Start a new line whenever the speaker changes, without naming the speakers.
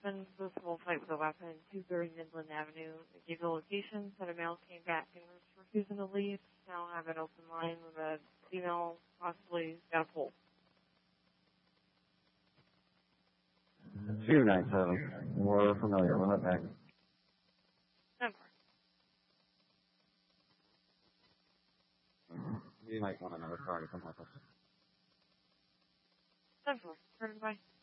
husband was full fight with a weapon, 230 Midland Avenue. They gave the location, said a male came back and was refusing to leave. Now have an open line with a female, possibly got a pole.
297. We're familiar. Run it back.
10-4.
You might want another car to come with us.
10-4. Turn by.